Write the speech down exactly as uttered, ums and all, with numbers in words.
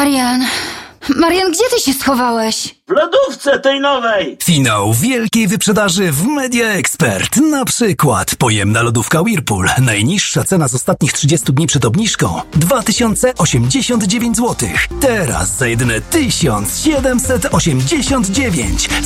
Marian... Marian, gdzie ty się schowałeś? W lodówce tej nowej! Finał wielkiej wyprzedaży w Media Expert. Na przykład pojemna lodówka Whirlpool. Najniższa cena z ostatnich trzydziestu dni przed obniżką dwa tysiące osiemdziesiąt dziewięć złotych. Teraz za jedyne tysiąc siedemset osiemdziesiąt dziewięć.